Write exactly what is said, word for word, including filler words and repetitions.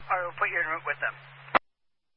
All right, we'll put you in route with them.